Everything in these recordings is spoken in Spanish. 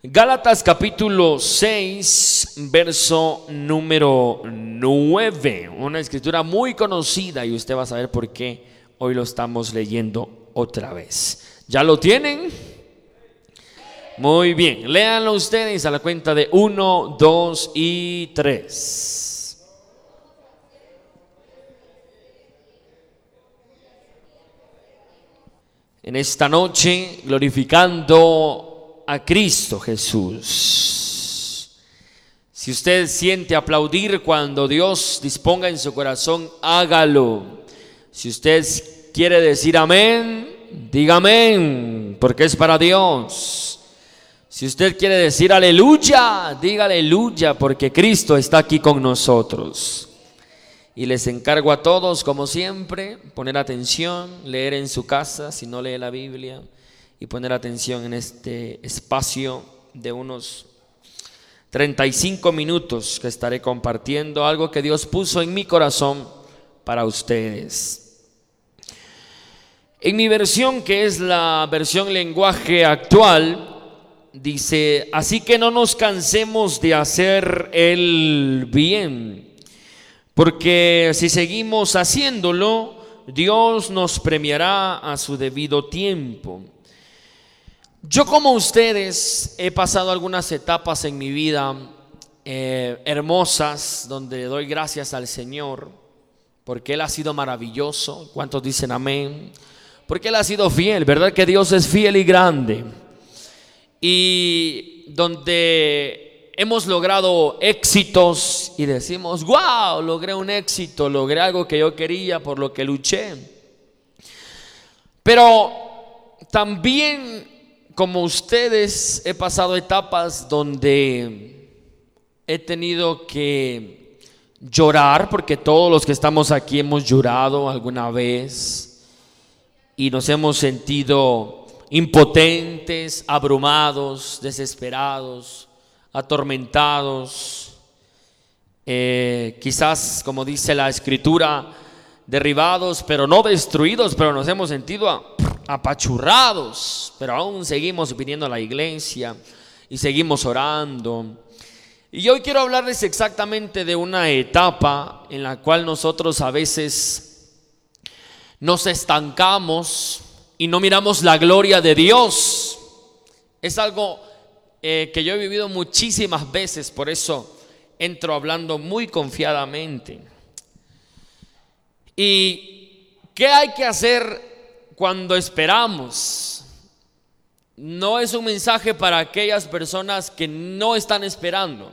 Gálatas capítulo 6, verso número 9. Una escritura muy conocida y usted va a saber por qué hoy lo estamos leyendo otra vez. ¿Ya lo tienen? Muy bien, léanlo ustedes a la cuenta de 1, 2 y 3. En esta noche, glorificando a Cristo Jesús. Si usted siente aplaudir cuando Dios disponga en su corazón, hágalo. Si usted quiere decir amén, diga amén, porque es para Dios. Si usted quiere decir aleluya, diga aleluya, porque Cristo está aquí con nosotros. Y les encargo a todos, como siempre, poner atención, leer en su casa, si no lee la Biblia, y poner atención en este espacio de unos 35 minutos que estaré compartiendo algo que Dios puso en mi corazón para ustedes. En mi versión, que es la versión lenguaje actual, dice: así que no nos cansemos de hacer el bien, porque si seguimos haciéndolo, Dios nos premiará a su debido tiempo. Yo, como ustedes, he pasado algunas etapas en mi vida hermosas, donde doy gracias al Señor, porque Él ha sido maravilloso. ¿Cuántos dicen amén? Porque Él ha sido fiel, ¿verdad que Dios es fiel y grande? Y donde hemos logrado éxitos y decimos: wow, logré un éxito, logré algo que yo quería, por lo que luché. Pero también, como ustedes, he pasado etapas donde he tenido que llorar, porque todos los que estamos aquí hemos llorado alguna vez y nos hemos sentido impotentes, abrumados, desesperados, atormentados, quizás, como dice la escritura, derribados pero no destruidos, pero nos hemos sentido apachurrados, pero aún seguimos viniendo a la iglesia y seguimos orando. Y hoy quiero hablarles exactamente de una etapa en la cual nosotros a veces nos estancamos y no miramos la gloria de Dios. Es algo que yo he vivido muchísimas veces, por eso entro hablando muy confiadamente. ¿Y qué hay que hacer cuando esperamos? No es un mensaje para aquellas personas que no están esperando,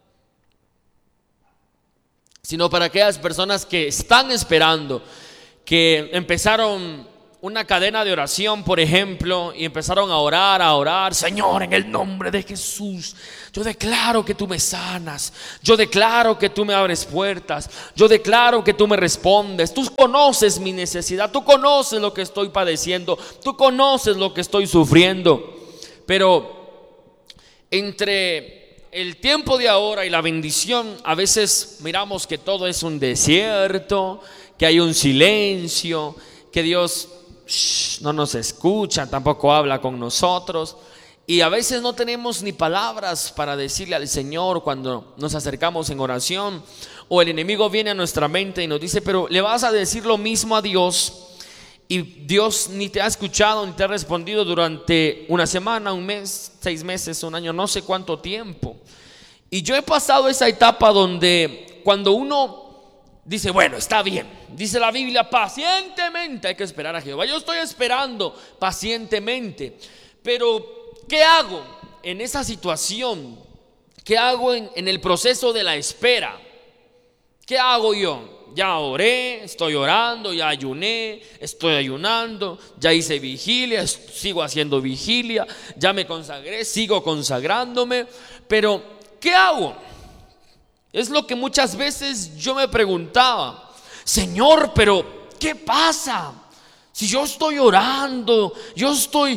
sino para aquellas personas que están esperando, que empezaron una cadena de oración, por ejemplo, y empezaron a orar: Señor, en el nombre de Jesús, yo declaro que tú me sanas, yo declaro que tú me abres puertas, yo declaro que tú me respondes, tú conoces mi necesidad, tú conoces lo que estoy padeciendo, tú conoces lo que estoy sufriendo. Pero entre el tiempo de ahora y la bendición, a veces miramos que todo es un desierto, que hay un silencio, que Dios no nos escucha, tampoco habla con nosotros, y a veces no tenemos ni palabras para decirle al Señor cuando nos acercamos en oración, o el enemigo viene a nuestra mente y nos dice: pero le vas a decir lo mismo a Dios, y Dios ni te ha escuchado ni te ha respondido durante una semana, un mes, 6 meses, un año, no sé cuánto tiempo. Y yo he pasado esa etapa donde cuando uno dice: bueno, está bien, dice la Biblia, pacientemente hay que esperar a Jehová. Yo estoy esperando pacientemente, pero ¿qué hago en esa situación? ¿Qué hago en el proceso de la espera? ¿Qué hago yo? Ya oré, estoy orando, ya ayuné, estoy ayunando, ya hice vigilia, sigo haciendo vigilia, ya me consagré, sigo consagrándome, pero ¿qué hago? Es lo que muchas veces yo me preguntaba: Señor, pero ¿qué pasa? Si yo estoy orando, yo estoy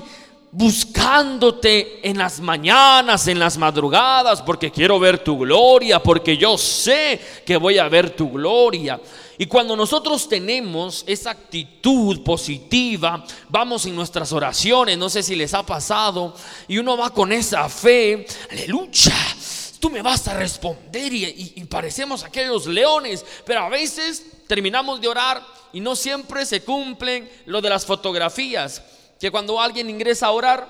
buscándote en las mañanas, en las madrugadas, porque quiero ver tu gloria, porque yo sé que voy a ver tu gloria. Y cuando nosotros tenemos esa actitud positiva, vamos en nuestras oraciones, no sé si les ha pasado, y uno va con esa fe, aleluya, tú me vas a responder, y parecemos aquellos leones, pero a veces terminamos de orar y no siempre se cumplen lo de las fotografías, que cuando alguien ingresa a orar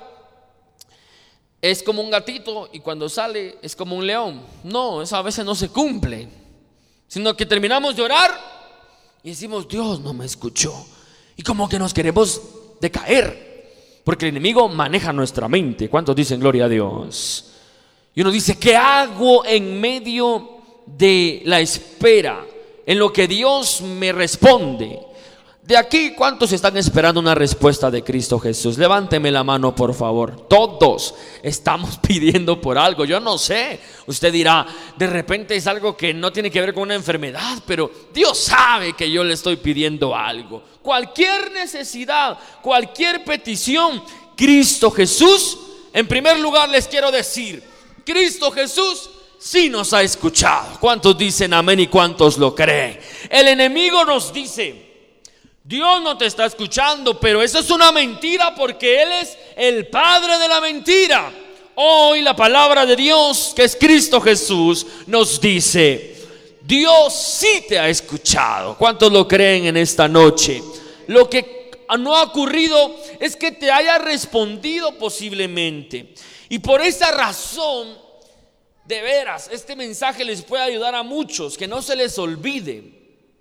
es como un gatito y cuando sale es como un león. No, eso a veces no se cumple, sino que terminamos de orar y decimos, Dios no me escuchó, y como que nos queremos decaer, porque el enemigo maneja nuestra mente. ¿Cuántos dicen gloria a Dios? Y uno dice, ¿qué hago en medio de la espera, en lo que Dios me responde? De aquí, ¿cuántos están esperando una respuesta de Cristo Jesús? Levánteme la mano, por favor. Todos estamos pidiendo por algo. Yo no sé, usted dirá, de repente es algo que no tiene que ver con una enfermedad, pero Dios sabe que yo le estoy pidiendo algo. Cualquier necesidad, cualquier petición, Cristo Jesús, en primer lugar les quiero decir, Cristo Jesús sí nos ha escuchado. ¿Cuántos dicen amén y cuántos lo creen? El enemigo nos dice, Dios no te está escuchando, pero eso es una mentira, porque Él es el padre de la mentira. Hoy la palabra de Dios, que es Cristo Jesús, nos dice, Dios sí te ha escuchado. ¿Cuántos lo creen en esta noche? Lo que no ha ocurrido es que te haya respondido posiblemente, y por esa razón, de veras, este mensaje les puede ayudar a muchos, que no se les olvide.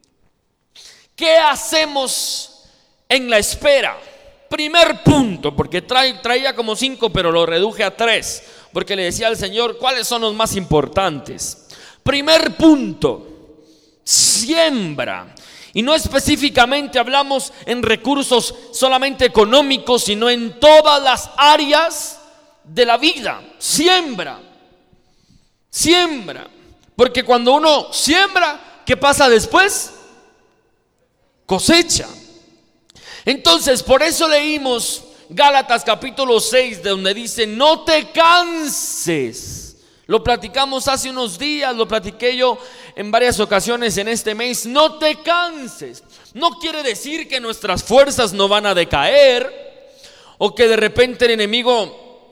¿Qué hacemos en la espera? Primer punto, porque traía como 5, pero lo reduje a 3, porque le decía al Señor cuáles son los más importantes. Primer punto, siembra. Y no específicamente hablamos en recursos solamente económicos, sino en todas las áreas de la vida. Siembra, siembra. Porque cuando uno siembra, ¿qué pasa después? Cosecha. Entonces, por eso leímos Gálatas capítulo 6, donde dice, no te canses. Lo platicamos hace unos días, lo platiqué yo en varias ocasiones en este mes. No te canses. No quiere decir que nuestras fuerzas no van a decaer, o que de repente el enemigo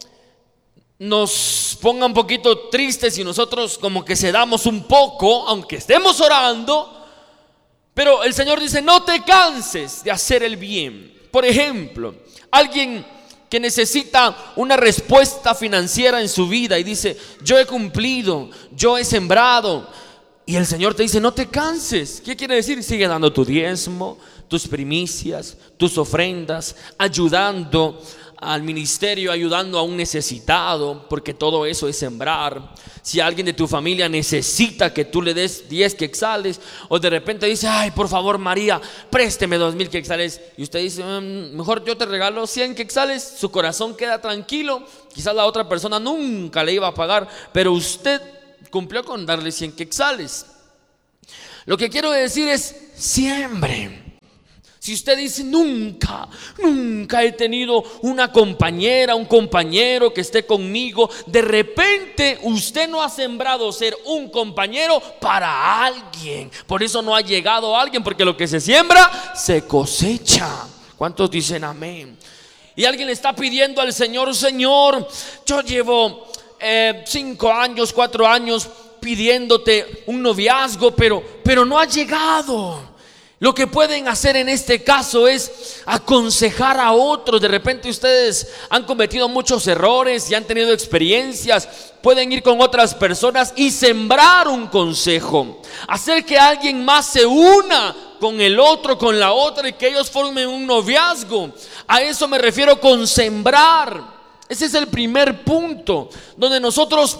nos ponga un poquito tristes y nosotros como que cedamos un poco, aunque estemos orando. Pero el Señor dice, no te canses de hacer el bien. Por ejemplo, alguien que necesita una respuesta financiera en su vida y dice, yo he cumplido, yo he sembrado, y el Señor te dice, no te canses. ¿Qué quiere decir? Sigue dando tu diezmo, tus primicias, tus ofrendas, ayudando al ministerio, ayudando a un necesitado, porque todo eso es sembrar. Si alguien de tu familia necesita que tú le des 10 quetzales, o de repente dice, ay, por favor, María, présteme 2,000 quetzales, y usted dice, mejor yo te regalo 100 quetzales, su corazón queda tranquilo. Quizás la otra persona nunca le iba a pagar, pero usted cumplió con darle 100 quetzales. Lo que quiero decir es, siembre. Si usted dice, nunca he tenido una compañera, un compañero que esté conmigo, de repente usted no ha sembrado ser un compañero para alguien. Por eso no ha llegado a alguien, porque lo que se siembra, se cosecha. ¿Cuántos dicen amén? Y alguien le está pidiendo al Señor, Señor, yo llevo 5 años, 4 años pidiéndote un noviazgo, pero no ha llegado. Lo que pueden hacer en este caso es aconsejar a otros. De repente ustedes han cometido muchos errores y han tenido experiencias. Pueden ir con otras personas y sembrar un consejo, hacer que alguien más se una con el otro, con la otra, y que ellos formen un noviazgo. A eso me refiero con sembrar. Ese es el primer punto, donde nosotros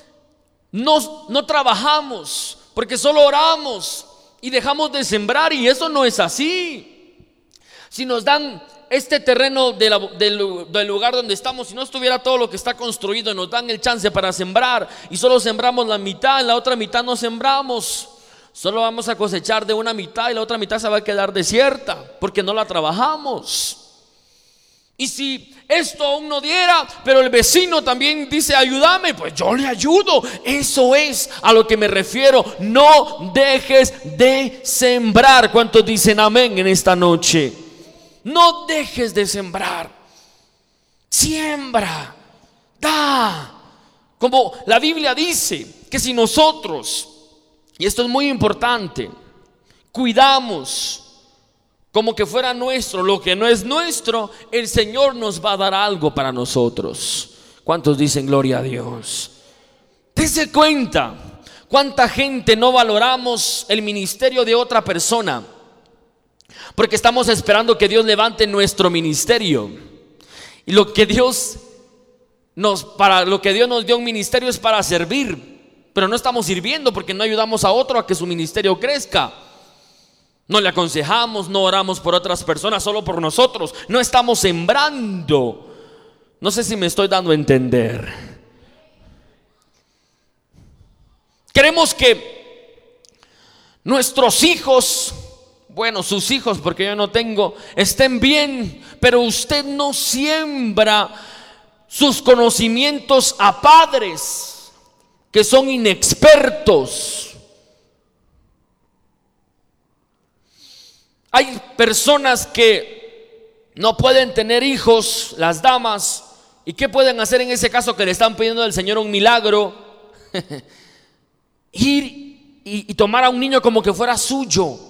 no trabajamos, porque solo oramos y dejamos de sembrar, y eso no es así. Si nos dan este terreno del lugar donde estamos, si no estuviera todo lo que está construido, nos dan el chance para sembrar y solo sembramos la mitad, en la otra mitad no sembramos, solo vamos a cosechar de una mitad y la otra mitad se va a quedar desierta porque no la trabajamos. Y si esto aún no diera, pero el vecino también dice ayúdame, pues yo le ayudo. Eso es a lo que me refiero. No dejes de sembrar. ¿Cuántos dicen amén en esta noche? No dejes de sembrar. Siembra, da. Como la Biblia dice, que si nosotros, y esto es muy importante, cuidamos como que fuera nuestro lo que no es nuestro, el Señor nos va a dar algo para nosotros. ¿Cuántos dicen gloria a Dios? Dese cuenta cuánta gente no valoramos el ministerio de otra persona, porque estamos esperando que Dios levante nuestro ministerio. Y lo que Dios nos dio un ministerio es para servir, pero no estamos sirviendo porque no ayudamos a otro a que su ministerio crezca. No le aconsejamos, no oramos por otras personas, solo por nosotros. No estamos sembrando. No sé si me estoy dando a entender. Queremos que nuestros hijos, bueno, sus hijos, porque yo no tengo, estén bien, pero usted no siembra sus conocimientos a padres que son inexpertos. Hay personas que no pueden tener hijos, las damas, ¿y qué pueden hacer en ese caso que le están pidiendo al Señor un milagro? Ir y tomar a un niño como que fuera suyo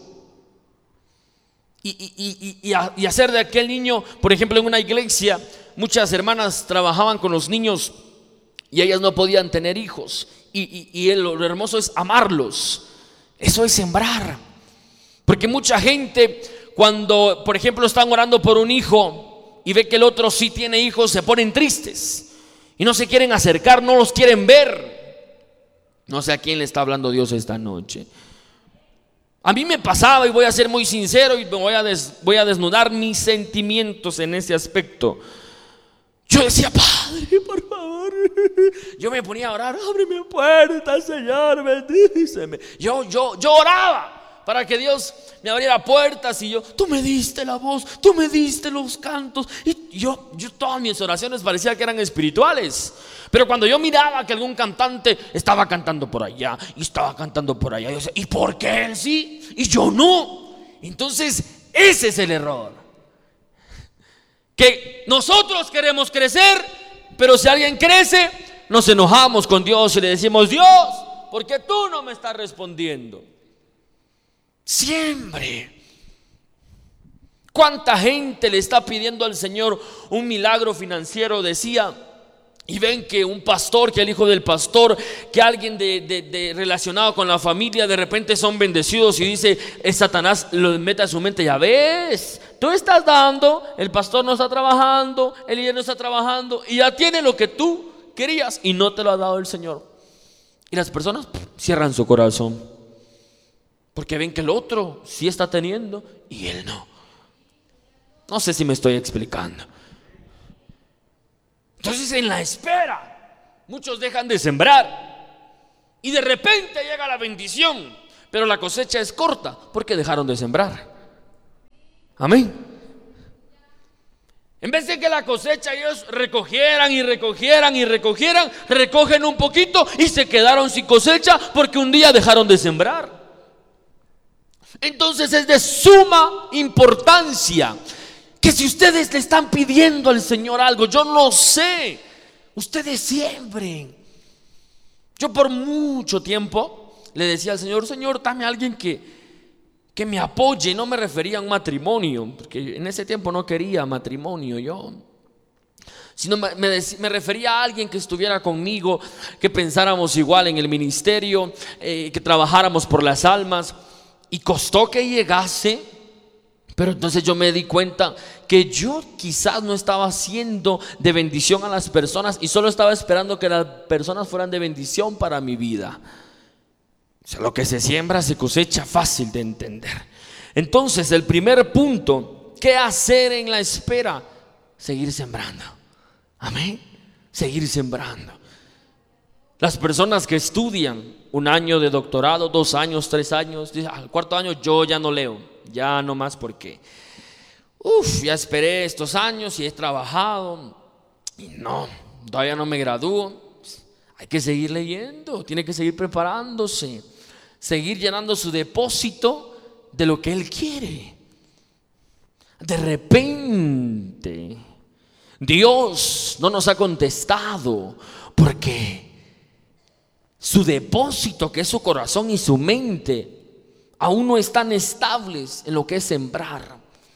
y hacer de aquel niño, por ejemplo, en una iglesia, muchas hermanas trabajaban con los niños y ellas no podían tener hijos, y lo hermoso es amarlos. Eso es sembrar. Porque mucha gente, cuando por ejemplo están orando por un hijo y ve que el otro sí tiene hijos, se ponen tristes y no se quieren acercar, no los quieren ver. No sé a quién le está hablando Dios esta noche. A mí me pasaba, y voy a ser muy sincero, y voy a desnudar mis sentimientos en ese aspecto. Yo decía, Padre, por favor. Yo me ponía a orar, ábreme puertas, Señor, bendíceme. Yo oraba para que Dios me abriera puertas, y tú me diste la voz, tú me diste los cantos, y yo todas mis oraciones parecía que eran espirituales. Pero cuando yo miraba que algún cantante estaba cantando por allá y estaba cantando por allá, yo decía, ¿y por qué él sí y yo no? Entonces ese es el error, que nosotros queremos crecer, pero si alguien crece, nos enojamos con Dios y le decimos, Dios, ¿por qué tú no me estás respondiendo? Siempre. ¿Cuánta gente le está pidiendo al Señor un milagro financiero? Decía, y ven que un pastor, que el hijo del pastor, que alguien de relacionado con la familia, de repente son bendecidos, y dice, Satanás lo mete a su mente, ya ves, tú estás dando, el pastor no está trabajando, el líder no está trabajando, y ya tiene lo que tú querías y no te lo ha dado el Señor. Y las personas cierran su corazón, porque ven que el otro sí está teniendo y él no. No sé si me estoy explicando. Entonces, en la espera, muchos dejan de sembrar y de repente llega la bendición, pero la cosecha es corta porque dejaron de sembrar. Amén. En vez de que la cosecha ellos recogieran, recogen un poquito y se quedaron sin cosecha porque un día dejaron de sembrar. Entonces es de suma importancia que si ustedes le están pidiendo al Señor algo, yo no sé, ustedes siembren. Yo por mucho tiempo le decía al Señor, Señor, dame a alguien que me apoye. No me refería a un matrimonio, porque en ese tiempo no quería matrimonio yo, sino me refería a alguien que estuviera conmigo, que pensáramos igual en el ministerio, que trabajáramos por las almas. Y costó que llegase, pero entonces yo me di cuenta que yo quizás no estaba siendo de bendición a las personas, y solo estaba esperando que las personas fueran de bendición para mi vida. O sea, lo que se siembra se cosecha, fácil de entender. Entonces, el primer punto, ¿qué hacer en la espera? Seguir sembrando. Amén. Seguir sembrando. Las personas que estudian un año de doctorado, 2 años, 3 años, dicen, al 4.º año yo ya no leo, ya no más, porque Ya esperé estos años y he trabajado y no, todavía no me gradúo. Hay que seguir leyendo, tiene que seguir preparándose, seguir llenando su depósito de lo que él quiere. De repente, Dios no nos ha contestado porque su depósito, que es su corazón y su mente, aún no están estables en lo que es sembrar.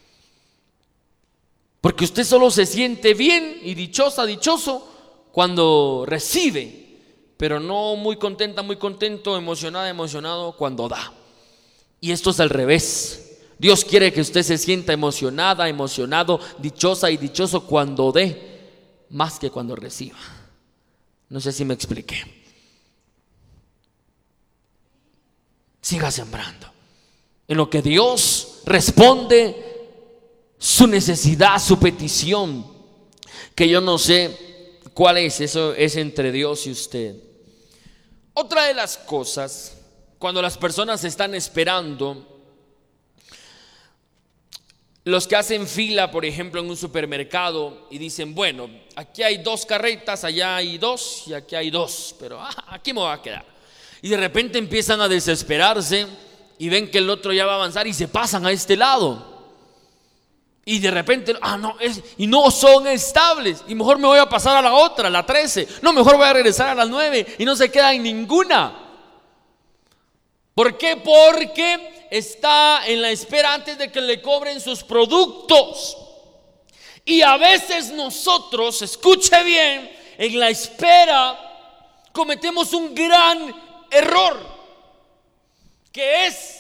Porque usted solo se siente bien y dichosa, dichoso cuando recibe, pero no muy contenta, muy contento, emocionada, emocionado cuando da. Y esto es al revés. Dios quiere que usted se sienta emocionada, emocionado, dichosa y dichoso cuando dé, más que cuando reciba. No sé si me expliqué. Siga sembrando en lo que Dios responde su necesidad, su petición, que yo no sé cuál es. Eso es entre Dios y usted. Otra de las cosas, cuando las personas están esperando, los que hacen fila, por ejemplo, en un supermercado y dicen, bueno, aquí hay 2 carretas, allá hay 2 y aquí hay 2, pero aquí me voy a quedar. Y de repente empiezan a desesperarse y ven que el otro ya va a avanzar y se pasan a este lado. Y de repente, y no son estables. Y mejor me voy a pasar a la otra, la 13. No, mejor voy a regresar a las 9 y no se queda en ninguna. ¿Por qué? Porque está en la espera antes de que le cobren sus productos. Y a veces nosotros, escuche bien, en la espera cometemos un gran error, que es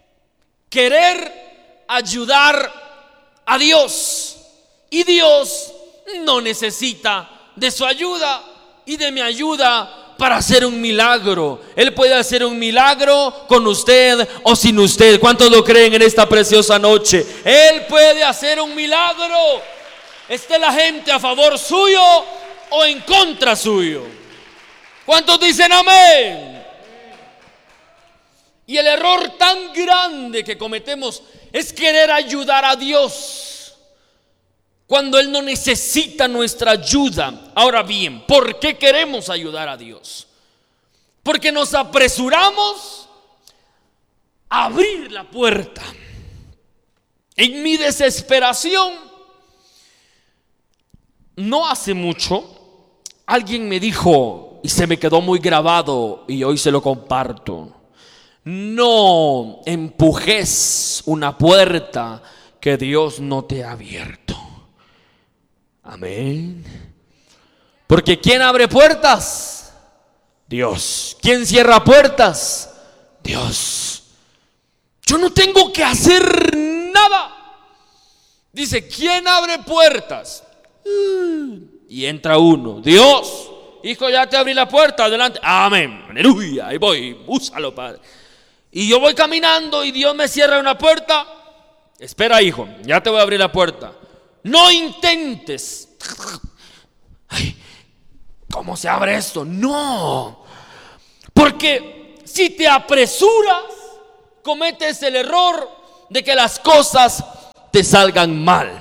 querer ayudar a Dios. Y Dios no necesita de su ayuda y de mi ayuda para hacer un milagro. Él puede hacer un milagro con usted o sin usted. ¿Cuántos lo creen en esta preciosa noche? Él puede hacer un milagro, esté la gente a favor suyo o en contra suyo. ¿Cuántos dicen amén? Y el error tan grande que cometemos es querer ayudar a Dios cuando Él no necesita nuestra ayuda. Ahora bien, ¿por qué queremos ayudar a Dios? Porque nos apresuramos a abrir la puerta. En mi desesperación, no hace mucho, alguien me dijo, y se me quedó muy grabado, y hoy se lo comparto: no empujes una puerta que Dios no te ha abierto. Amén. Porque ¿quién abre puertas? Dios. ¿Quién cierra puertas? Dios. Yo no tengo que hacer nada. Dice, ¿quién abre puertas? Y entra uno. Dios. Hijo, ya te abrí la puerta, adelante. Amén. Aleluya. Ahí voy. Úsalo, Padre. Y yo voy caminando y Dios me cierra una puerta. Espera, hijo, ya te voy a abrir la puerta. No intentes. Ay, ¿cómo se abre esto? No. Porque si te apresuras, cometes el error de que las cosas te salgan mal.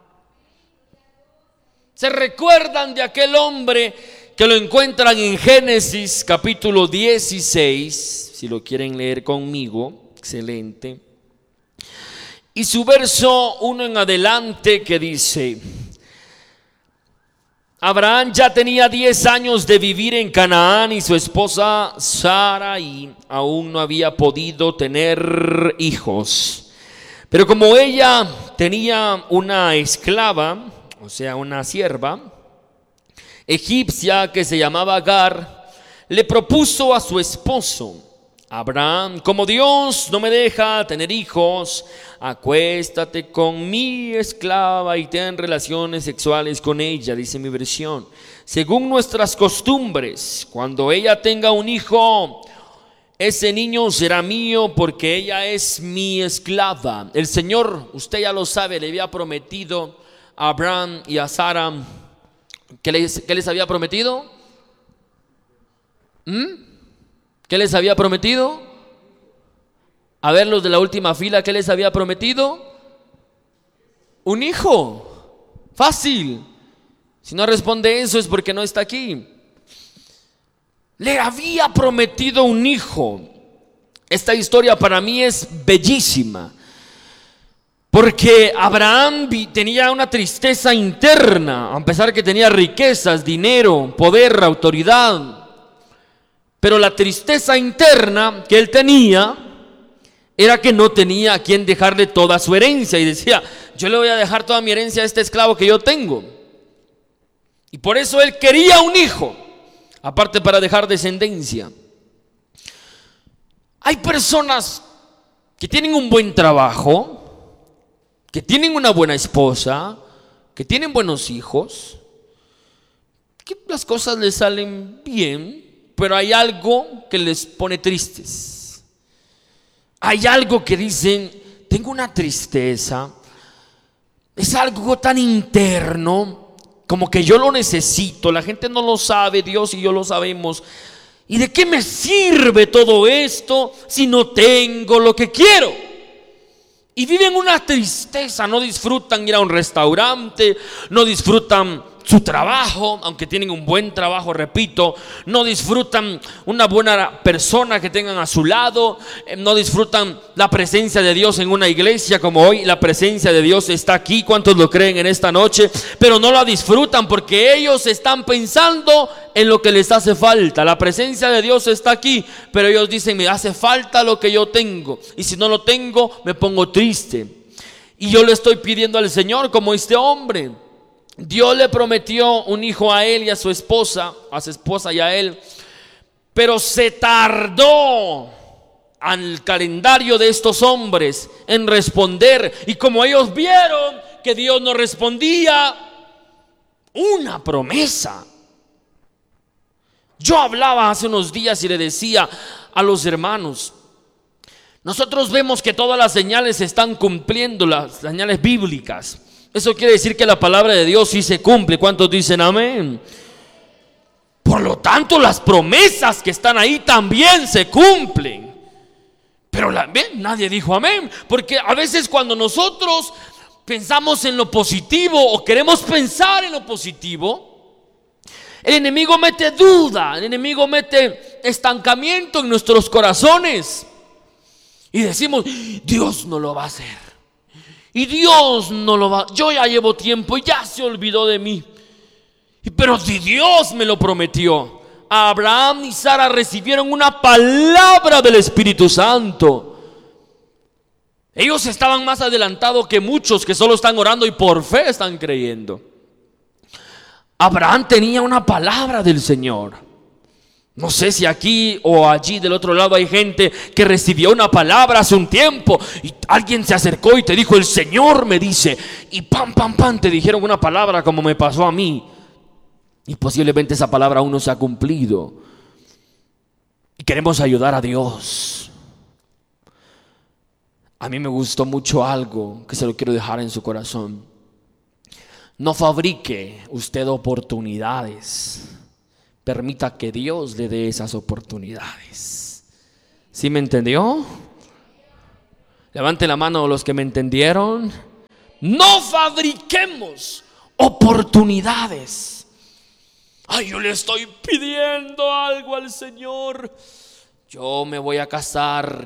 ¿Se recuerdan de aquel hombre que lo encuentran en Génesis capítulo 16? Si lo quieren leer conmigo, excelente. Y su verso 1 en adelante, que dice: Abraham ya tenía 10 años de vivir en Canaán y su esposa Sarai aún no había podido tener hijos. Pero como ella tenía una esclava, o sea, una sierva egipcia que se llamaba Agar, le propuso a su esposo: Abraham, como Dios no me deja tener hijos, acuéstate con mi esclava y ten relaciones sexuales con ella, dice mi versión, según nuestras costumbres. Cuando ella tenga un hijo, ese niño será mío porque ella es mi esclava. El Señor, usted ya lo sabe, le había prometido a Abraham y a Sara. ¿Qué les había prometido? ¿Qué les había prometido? A ver, los de la última fila, ¿qué les había prometido? Un hijo. Fácil. Si no responde eso es porque no está aquí. Le había prometido un hijo. Esta historia para mí es bellísima, porque Abraham tenía una tristeza interna, a pesar que tenía riquezas, dinero, poder, autoridad. Pero la tristeza interna que él tenía era que no tenía a quien dejarle toda su herencia. Y decía, yo le voy a dejar toda mi herencia a este esclavo que yo tengo. Y por eso él quería un hijo, aparte para dejar descendencia. Hay personas que tienen un buen trabajo, que tienen una buena esposa, que tienen buenos hijos, que las cosas les salen bien, pero hay algo que les pone tristes. Hay algo que dicen, tengo una tristeza, es algo tan interno, como que yo lo necesito. La gente no lo sabe, Dios y yo lo sabemos. ¿Y de qué me sirve todo esto si no tengo lo que quiero? Y viven una tristeza, no disfrutan ir a un restaurante, no disfrutan su trabajo, aunque tienen un buen trabajo, repito, no disfrutan una buena persona que tengan a su lado, no disfrutan la presencia de Dios en una iglesia como hoy. La presencia de Dios está aquí, ¿cuántos lo creen en esta noche? Pero no la disfrutan porque ellos están pensando en lo que les hace falta. La presencia de Dios está aquí, pero ellos dicen, me hace falta lo que yo tengo, y si no lo tengo me pongo triste. Y yo le estoy pidiendo al Señor como este hombre. Dios le prometió un hijo a él y a su esposa y a él, pero se tardó al calendario de estos hombres en responder. Y como ellos vieron que Dios no respondía, una promesa. Yo hablaba hace unos días y le decía a los hermanos, nosotros vemos que todas las señales se están cumpliendo, las señales bíblicas. Eso quiere decir que la palabra de Dios sí se cumple. ¿Cuántos dicen amén? Por lo tanto, las promesas que están ahí también se cumplen. Pero nadie dijo amén, porque a veces cuando nosotros pensamos en lo positivo o queremos pensar en lo positivo, el enemigo mete duda, el enemigo mete estancamiento en nuestros corazones y decimos, Dios no lo va a hacer. Y Dios no lo va, yo ya llevo tiempo y ya se olvidó de mí. Pero si Dios me lo prometió. Abraham y Sara recibieron una palabra del Espíritu Santo. Ellos estaban más adelantados que muchos que solo están orando y por fe están creyendo. Abraham tenía una palabra del Señor. No sé si aquí o allí del otro lado hay gente que recibió una palabra hace un tiempo y alguien se acercó y te dijo, el Señor me dice, y pam, pam, pam, te dijeron una palabra como me pasó a mí. Y posiblemente esa palabra aún no se ha cumplido. Y queremos ayudar a Dios. A mí me gustó mucho algo que se lo quiero dejar en su corazón. No fabrique usted oportunidades. Permita que Dios le dé esas oportunidades. ¿Sí me entendió? Levante la mano los que me entendieron. No fabriquemos oportunidades. Ay, yo le estoy pidiendo algo al Señor. Yo me voy a casar.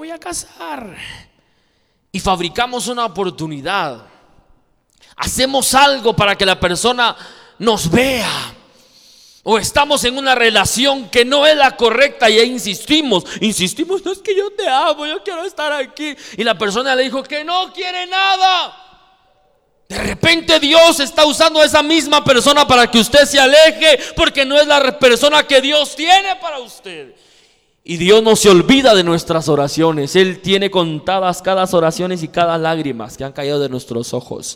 Y fabricamos una oportunidad. Hacemos algo para que la persona nos vea. O estamos en una relación que no es la correcta y ahí insistimos, no, es que yo te amo, yo quiero estar aquí. Y la persona le dijo que no quiere nada. De repente Dios está usando a esa misma persona para que usted se aleje, porque no es la persona que Dios tiene para usted. Y Dios no se olvida de nuestras oraciones. Él tiene contadas cada oraciones y cada lágrimas que han caído de nuestros ojos.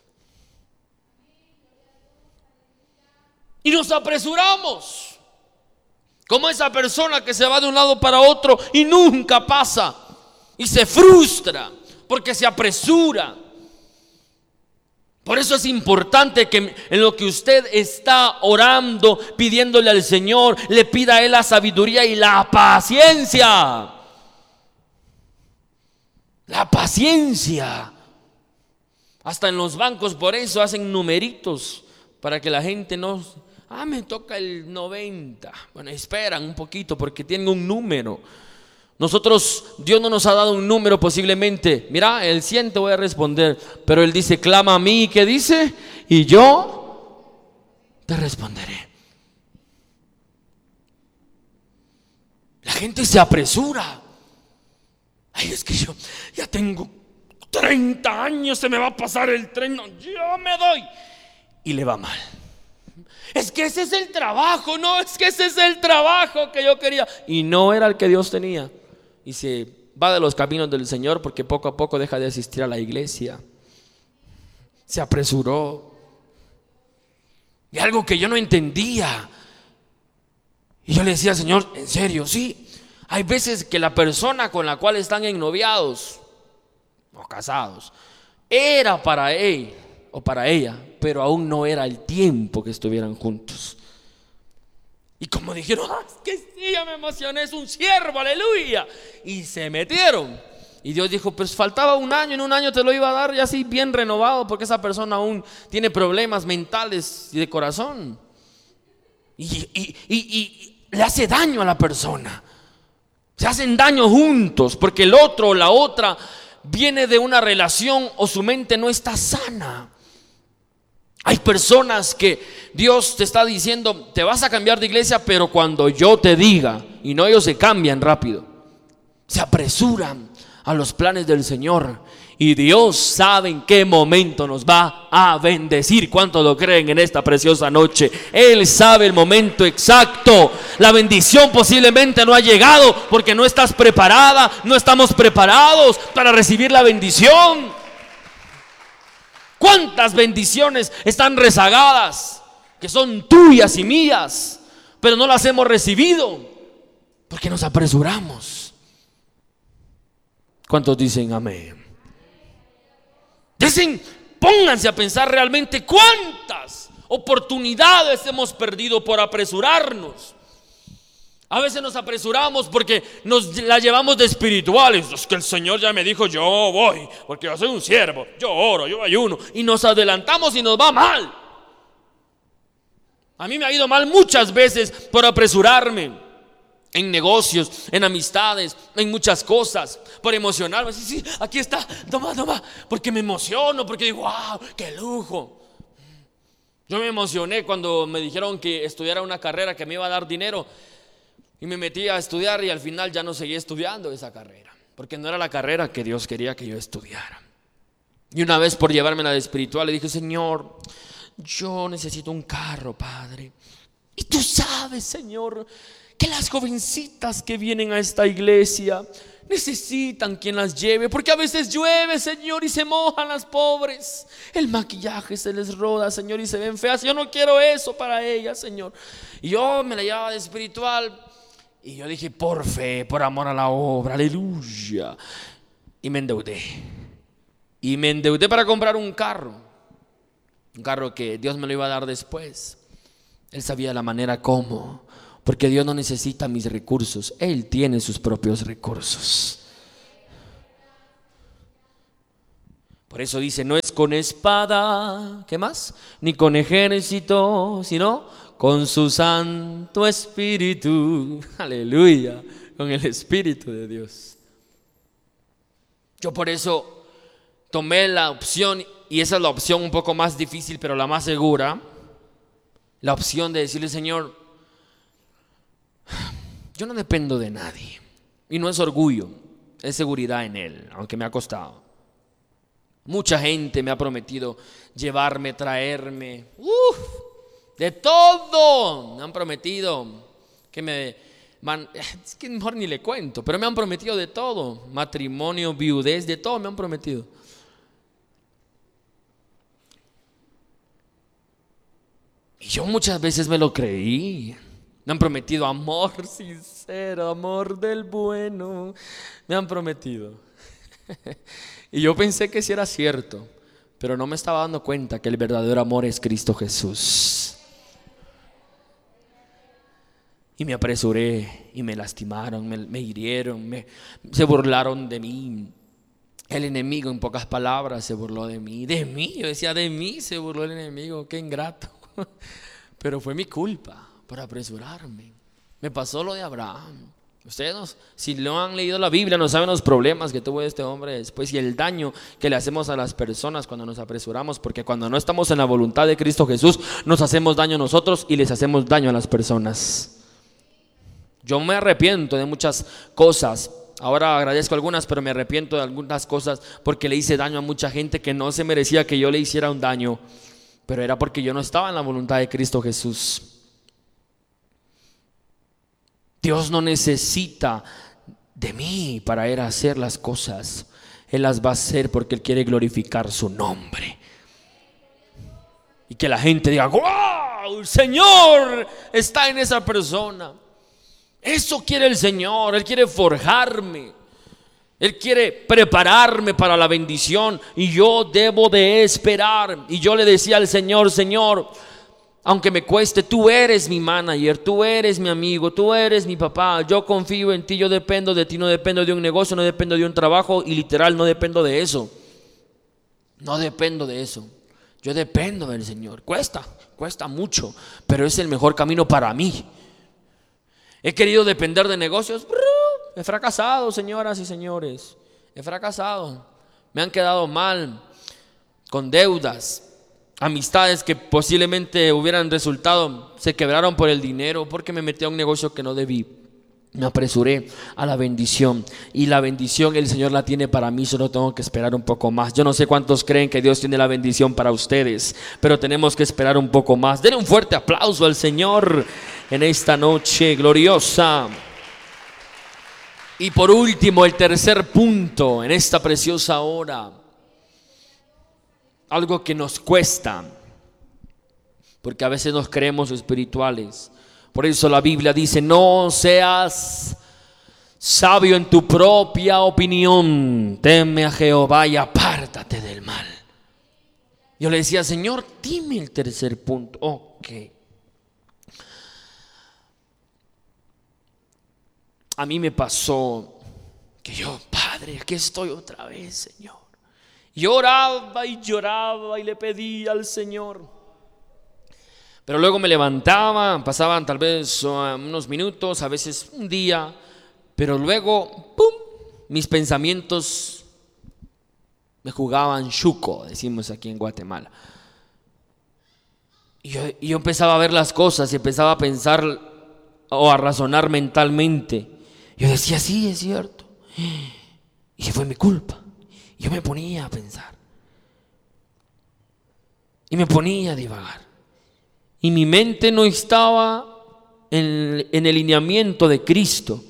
Y nos apresuramos, como esa persona que se va de un lado para otro y nunca pasa, y se frustra porque se apresura. Por eso es importante que en lo que usted está orando, pidiéndole al Señor, le pida a Él la sabiduría y la paciencia. La paciencia. Hasta en los bancos por eso hacen numeritos para que la gente no... me toca el 90. Bueno, esperan un poquito porque tienen un número. Nosotros, Dios no nos ha dado un número posiblemente. Mira, el 100 te voy a responder, pero Él dice, clama a mí, ¿qué dice? Y yo te responderé. La gente se apresura. Ay, es que yo ya tengo 30 años, se me va a pasar el tren, no, yo me doy. Y le va mal. Es que ese es el trabajo, no, es que ese es el trabajo que yo quería. Y no era el que Dios tenía. Y se va de los caminos del Señor porque poco a poco deja de asistir a la iglesia. Se apresuró. Y algo que yo no entendía. Y yo le decía, Señor, en serio, sí. Hay veces que la persona con la cual están ennoviados o casados era para él o para ella, pero aún no era el tiempo que estuvieran juntos. Y como dijeron, es que sí, ya me emocioné, es un siervo, aleluya. Y se metieron. Y Dios dijo, pues faltaba un año, en un año te lo iba a dar ya así bien renovado, porque esa persona aún tiene problemas mentales y de corazón. Y le hace daño a la persona. Se hacen daño juntos, porque el otro o la otra viene de una relación o su mente no está sana. Hay personas que Dios te está diciendo, te vas a cambiar de iglesia, pero cuando yo te diga, y no, ellos se cambian rápido, se apresuran a los planes del Señor. Y Dios sabe en qué momento nos va a bendecir. ¿Cuántos lo creen en esta preciosa noche? Él sabe el momento exacto. La bendición posiblemente no ha llegado porque no estás preparada, no estamos preparados para recibir la bendición. ¿Cuántas bendiciones están rezagadas que son tuyas y mías, pero no las hemos recibido porque nos apresuramos? ¿Cuántos dicen amén? Dicen, pónganse a pensar realmente cuántas oportunidades hemos perdido por apresurarnos. A veces nos apresuramos porque nos la llevamos de espirituales. Es que el Señor ya me dijo, yo voy, porque yo soy un siervo, yo oro, yo ayuno. Y nos adelantamos y nos va mal. A mí me ha ido mal muchas veces por apresurarme. En negocios, en amistades, en muchas cosas, por emocionarme. Sí, aquí está, toma, porque me emociono, porque digo, wow, qué lujo. Yo me emocioné cuando me dijeron que estudiara una carrera que me iba a dar dinero. Y me metí a estudiar y al final ya no seguí estudiando esa carrera, porque no era la carrera que Dios quería que yo estudiara. Y una vez por llevarme a la espiritual le dije, Señor, yo necesito un carro, Padre. Y tú sabes, Señor, que las jovencitas que vienen a esta iglesia necesitan quien las lleve, porque a veces llueve, Señor, y se mojan las pobres. El maquillaje se les roda, Señor, y se ven feas. Yo no quiero eso para ellas, Señor. Y yo me la llevaba de espiritual y yo dije, por fe, por amor a la obra, aleluya. Y me endeudé. Y me endeudé para comprar un carro que Dios me lo iba a dar después. Él sabía la manera cómo, porque Dios no necesita mis recursos, Él tiene sus propios recursos. Por eso dice, no es con espada, ¿qué más? Ni con ejército, sino con su Santo Espíritu. Aleluya, con el Espíritu de Dios. Yo por eso tomé la opción, y esa es la opción un poco más difícil, pero la más segura, la opción de decirle, Señor, yo no dependo de nadie. Y no es orgullo, es seguridad en Él, aunque me ha costado. Mucha gente me ha prometido llevarme, traerme, de todo. Me han prometido que es que mejor ni le cuento, pero me han prometido de todo. Matrimonio, viudez, de todo me han prometido. Y yo muchas veces me lo creí. Me han prometido amor sincero, amor del bueno. Me han prometido. Y yo pensé que sí era cierto, pero no me estaba dando cuenta que el verdadero amor es Cristo Jesús. Y me apresuré y me lastimaron, me hirieron, se burlaron de mí. El enemigo, en pocas palabras, se burló de mí. De mí, yo decía, de mí se burló el enemigo, qué ingrato. Pero fue mi culpa por apresurarme. Me pasó lo de Abraham. Ustedes, si no han leído la Biblia, no saben los problemas que tuvo este hombre después y el daño que le hacemos a las personas cuando nos apresuramos, porque cuando no estamos en la voluntad de Cristo Jesús, nos hacemos daño a nosotros y les hacemos daño a las personas. Yo me arrepiento de muchas cosas. Ahora agradezco algunas, pero me arrepiento de algunas cosas porque le hice daño a mucha gente que no se merecía que yo le hiciera un daño, pero era porque yo no estaba en la voluntad de Cristo Jesús. Dios no necesita de mí para ir a hacer las cosas. Él las va a hacer porque Él quiere glorificar su nombre. Y que la gente diga, ¡wow! El Señor está en esa persona. Eso quiere el Señor. Él quiere forjarme. Él quiere prepararme para la bendición. Y yo debo de esperar. Y yo le decía al Señor, Señor, aunque me cueste, tú eres mi manager, tú eres mi amigo, tú eres mi papá. Yo confío en ti, yo dependo de ti, no dependo de un negocio, no dependo de un trabajo. Y literal no dependo de eso. No dependo de eso. Yo dependo del Señor. Cuesta mucho, pero es el mejor camino para mí. He querido depender de negocios. He fracasado, señoras y señores. He fracasado. Me han quedado mal, con deudas. Amistades que posiblemente hubieran resultado se quebraron por el dinero porque me metí a un negocio que no debí. Me apresuré a la bendición y la bendición el Señor la tiene para mí, solo tengo que esperar un poco más. Yo no sé cuántos creen que Dios tiene la bendición para ustedes, pero tenemos que esperar un poco más. Denle un fuerte aplauso al Señor en esta noche gloriosa. Y por último, el tercer punto en esta preciosa hora. Algo que nos cuesta, porque a veces nos creemos espirituales. Por eso la Biblia dice, no seas sabio en tu propia opinión, teme a Jehová y apártate del mal. Yo le decía, Señor, dime el tercer punto. Ok. A mí me pasó que yo, Padre, aquí estoy otra vez, Señor. Lloraba y le pedía al Señor. Pero luego me levantaba, pasaban tal vez unos minutos, a veces un día, pero luego, ¡pum!, mis pensamientos me jugaban chuco, decimos aquí en Guatemala. Y yo empezaba a ver las cosas y empezaba a pensar o a razonar mentalmente. Yo decía, sí, es cierto. Y fue mi culpa. Yo me ponía a pensar y me ponía a divagar y mi mente no estaba en el lineamiento de Cristo.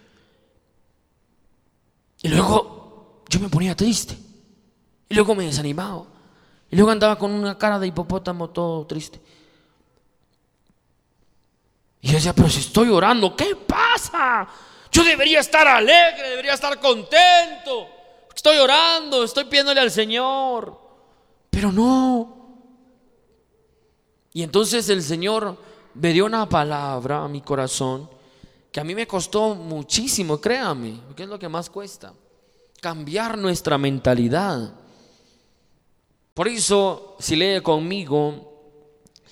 Y luego yo me ponía triste y luego me desanimaba y luego andaba con una cara de hipopótamo todo triste. Y yo decía, pero si estoy orando, ¿qué pasa? Yo debería estar alegre, debería estar contento. Estoy orando, estoy pidiéndole al Señor, pero no. Y entonces el Señor me dio una palabra a mi corazón que a mí me costó muchísimo, créame, porque es lo que más cuesta, cambiar nuestra mentalidad. Por eso, si lee conmigo,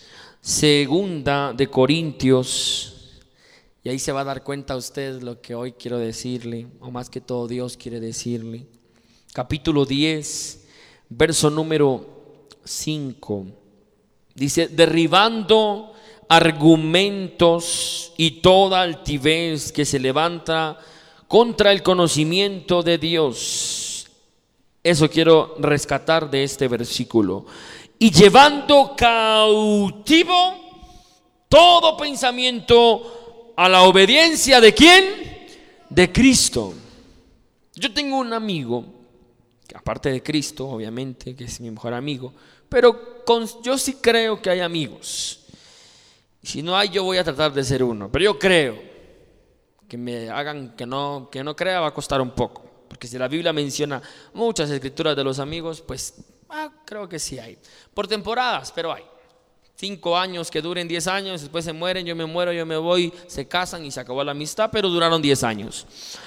2 de Corintios, y ahí se va a dar cuenta usted lo que hoy quiero decirle, o más que todo Dios quiere decirle. Capítulo 10, verso número 5. Dice, derribando argumentos y toda altivez que se levanta contra el conocimiento de Dios. Eso quiero rescatar de este versículo. Y llevando cautivo todo pensamiento a la obediencia ¿de quién? De Cristo. Yo tengo un amigo, aparte de Cristo, obviamente, que es mi mejor amigo, pero yo sí creo que hay amigos. Si no hay, yo voy a tratar de ser uno, pero yo creo que me hagan que no crea va a costar un poco, porque si la Biblia menciona muchas escrituras de los amigos, pues creo que sí hay, por temporadas, pero hay 5 años que duren 10 años, después se mueren, yo me muero, yo me voy, se casan y se acabó la amistad, pero duraron 10 años.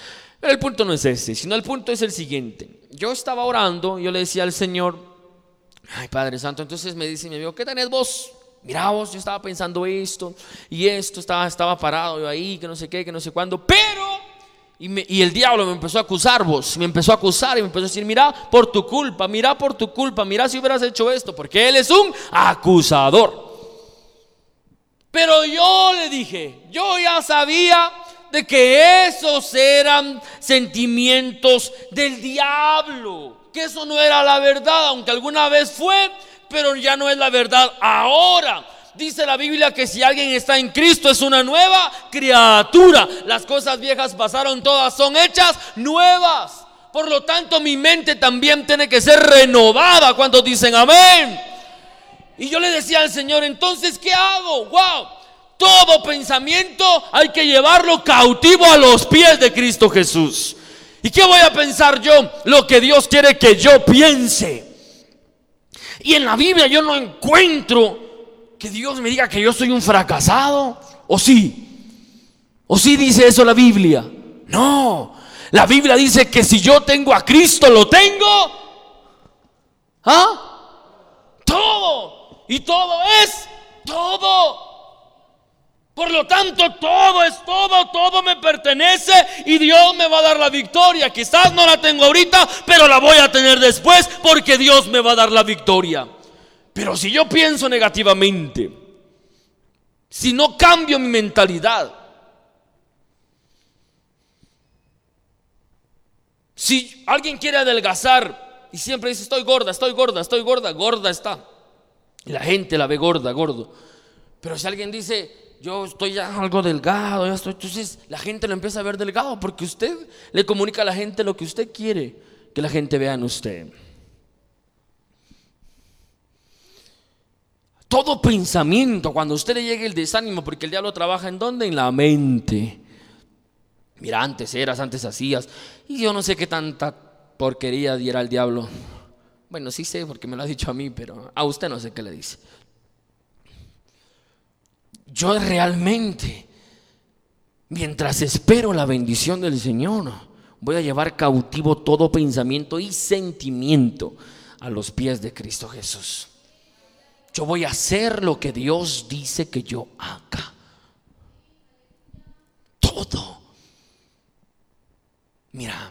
Pero el punto no es ese, sino el punto es el siguiente. Yo estaba orando, yo le decía al Señor, ay Padre Santo, entonces me dice mi amigo, ¿qué tenés vos? Mira vos, yo estaba pensando esto y esto, estaba parado yo ahí, que no sé qué, que no sé cuándo, pero... Y el diablo me empezó a acusar, vos, me empezó a acusar y me empezó a decir, mira por tu culpa, mira si hubieras hecho esto, porque él es un acusador. Pero yo le dije, yo ya sabía de que esos eran sentimientos del diablo, que eso no era la verdad, aunque alguna vez fue, pero ya no es la verdad ahora. Dice la Biblia que si alguien está en Cristo es una nueva criatura. Las cosas viejas pasaron, todas son hechas nuevas. Por lo tanto, mi mente también tiene que ser renovada. ¿Cuántos dicen amén? Y yo le decía al Señor, entonces, ¿qué hago? Wow, todo pensamiento hay que llevarlo cautivo a los pies de Cristo Jesús. ¿Y qué voy a pensar yo? Lo que Dios quiere que yo piense. Y en la Biblia yo no encuentro que Dios me diga que yo soy un fracasado. ¿O sí? ¿O sí dice eso la Biblia? No, la Biblia dice que si yo tengo a Cristo, lo tengo todo. Y todo es todo. Por lo tanto, todo es todo, todo me pertenece y Dios me va a dar la victoria. Quizás no la tengo ahorita, pero la voy a tener después, porque Dios me va a dar la victoria. Pero si yo pienso negativamente, si no cambio mi mentalidad, si alguien quiere adelgazar y siempre dice estoy gorda, gorda está, y la gente la ve gorda, gordo. Pero si alguien dice yo estoy ya algo delgado, entonces la gente lo empieza a ver delgado, porque usted le comunica a la gente lo que usted quiere que la gente vea en usted. Todo pensamiento, cuando a usted le llegue el desánimo, porque el diablo trabaja ¿en dónde? En la mente. Mira, antes hacías, y yo no sé qué tanta porquería diera el diablo. Bueno, sí sé porque me lo ha dicho a mí, pero a usted no sé qué le dice. Yo realmente, mientras espero la bendición del Señor, voy a llevar cautivo todo pensamiento y sentimiento a los pies de Cristo Jesús. Yo voy a hacer lo que Dios dice que yo haga. Todo. Mira,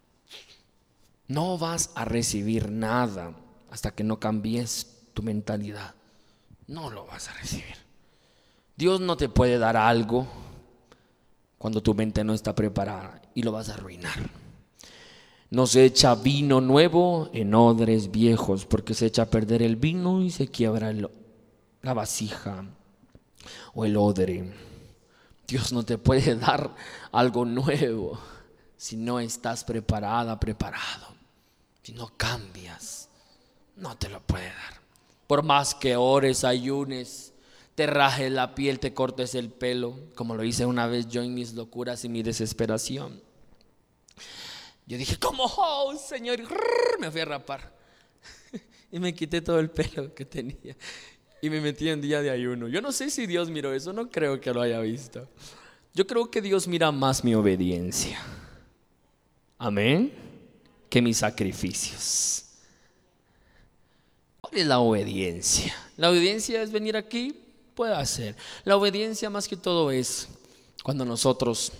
no vas a recibir nada hasta que no cambies tu mentalidad. No lo vas a recibir. Dios no te puede dar algo cuando tu mente no está preparada y lo vas a arruinar. No se echa vino nuevo en odres viejos, porque se echa a perder el vino y se quiebra la vasija o el odre. Dios no te puede dar algo nuevo si no estás preparado. Si no cambias, no te lo puede dar. Por más que ores, ayunes, te rajes la piel, te cortes el pelo, como lo hice una vez yo en mis locuras y mi desesperación. Yo dije, ¿cómo? Oh, Señor, me fui a rapar y me quité todo el pelo que tenía y me metí en día de ayuno. Yo no sé si Dios miró eso, no creo que lo haya visto. Yo creo que Dios mira más mi obediencia, amén, que mis sacrificios. ¿Cuál es la obediencia? La obediencia es venir aquí, puede hacer. La obediencia más que todo es cuando nosotros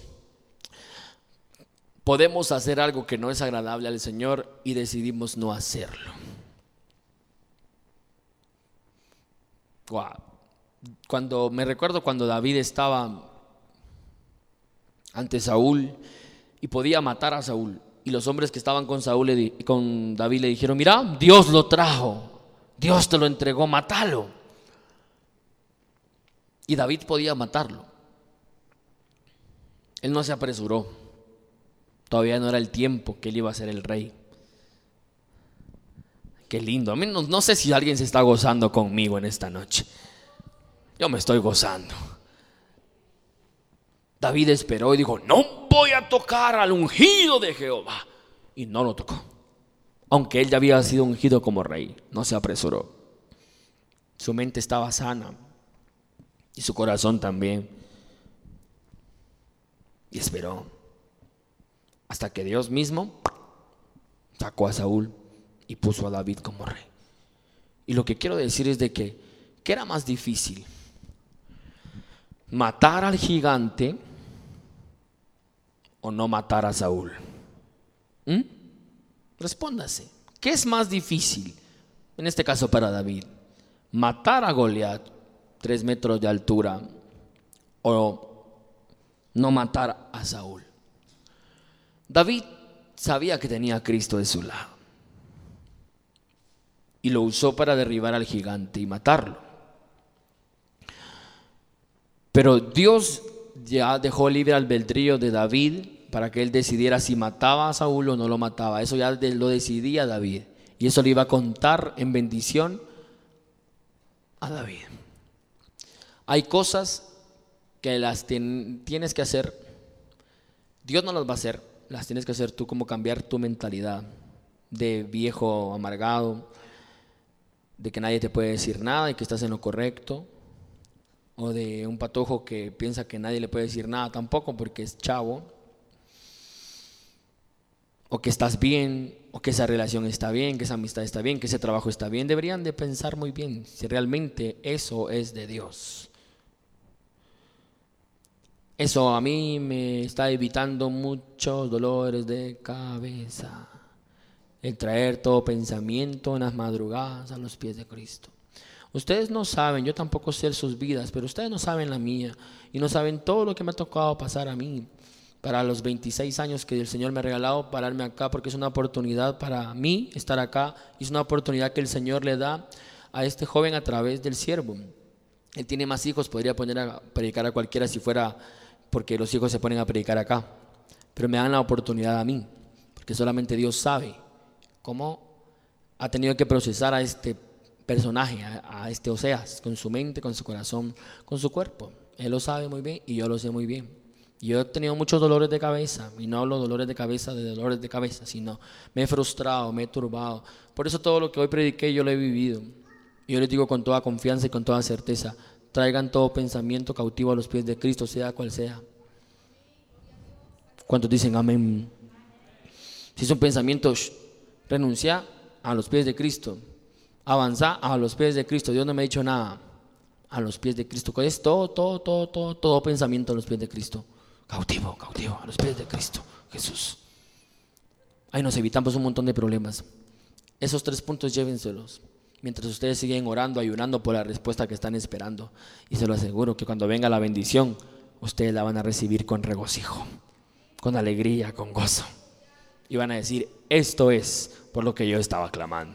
podemos hacer algo que no es agradable al Señor y decidimos no hacerlo. Wow. Me recuerdo cuando David estaba ante Saúl y podía matar a Saúl, y los hombres que estaban con con David le dijeron, mira, Dios lo trajo, Dios te lo entregó, mátalo. Y David podía matarlo. Él no se apresuró. Todavía no era el tiempo que él iba a ser el rey. Qué lindo. A mí no sé si alguien se está gozando conmigo en esta noche. Yo me estoy gozando. David esperó y dijo, no voy a tocar al ungido de Jehová. Y no lo tocó. Aunque él ya había sido ungido como rey, no se apresuró. Su mente estaba sana y su corazón también. Y esperó. hasta que Dios mismo sacó a Saúl y puso a David como rey. Y lo que quiero decir es de que, ¿qué era más difícil? ¿Matar al gigante o no matar a Saúl? Respóndase, ¿qué es más difícil? En este caso para David, matar a Goliat, 3 metros de altura, o no matar a Saúl. David sabía que tenía a Cristo de su lado y lo usó para derribar al gigante y matarlo. Pero Dios ya dejó libre albedrío de David para que él decidiera si mataba a Saúl o no lo mataba. Eso ya lo decidía David, y eso le iba a contar en bendición a David. Hay cosas que las tienes que hacer, Dios no las va a hacer, las tienes que hacer tú, como cambiar tu mentalidad de viejo amargado, de que nadie te puede decir nada y que estás en lo correcto, o de un patojo que piensa que nadie le puede decir nada tampoco porque es chavo, o que estás bien, o que esa relación está bien, que esa amistad está bien, que ese trabajo está bien. Deberían de pensar muy bien si realmente eso es de Dios. Eso a mí me está evitando muchos dolores de cabeza, el traer todo pensamiento en las madrugadas a los pies de Cristo. Ustedes no saben, yo tampoco sé sus vidas, pero ustedes no saben la mía, y no saben todo lo que me ha tocado pasar a mí para los 26 años que el Señor me ha regalado pararme acá, porque es una oportunidad para mí estar acá, y es una oportunidad que el Señor le da a este joven a través del siervo. Él tiene más hijos, podría poner a predicar a cualquiera si fuera porque los hijos se ponen a predicar acá, pero me dan la oportunidad a mí, porque solamente Dios sabe cómo ha tenido que procesar a este personaje, a este Oseas, con su mente, con su corazón, con su cuerpo. Él lo sabe muy bien y yo lo sé muy bien. Yo he tenido muchos dolores de cabeza, y no hablo de dolores de cabeza, sino me he frustrado, me he turbado. Por eso todo lo que hoy prediqué yo lo he vivido. Y yo les digo con toda confianza y con toda certeza: traigan todo pensamiento cautivo a los pies de Cristo, sea cual sea. ¿Cuántos dicen amén? Si es un pensamiento, renuncia a los pies de Cristo, avanza a los pies de Cristo. Dios no me ha dicho nada. A los pies de Cristo, que es todo pensamiento a los pies de Cristo. Cautivo a los pies de Cristo Jesús. Ahí nos evitamos un montón de problemas. Esos 3 puntos llévenselos mientras ustedes siguen orando, ayunando por la respuesta que están esperando, y se lo aseguro que cuando venga la bendición, ustedes la van a recibir con regocijo, con alegría, con gozo, y van a decir: esto es por lo que yo estaba clamando.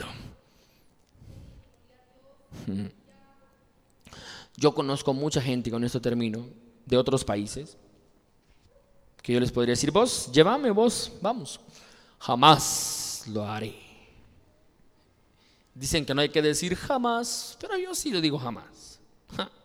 Yo conozco mucha gente, y con esto termino, de otros países, que yo les podría decir: vos, llévame, vos, vamos. Jamás lo haré. Dicen que no hay que decir jamás, pero yo sí lo digo jamás.